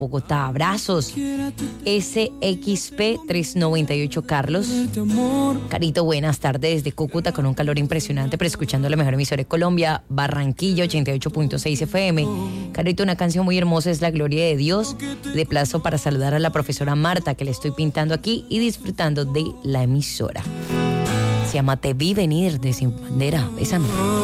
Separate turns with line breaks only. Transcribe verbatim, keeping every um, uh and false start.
Bogotá, abrazos. S X P trescientos noventa y ocho Carlos. Carito, buenas tardes desde Cúcuta con un calor impresionante, pero escuchando la mejor emisora de Colombia, Barranquilla ochenta y ocho punto seis F M. Carito, una canción muy hermosa es La Gloria de Dios. De plazo para saludar a la profesora Marta, que le estoy pintando aquí y disfrutando de la emisora. Se llama Te vi venir de Sin Bandera. Bésame.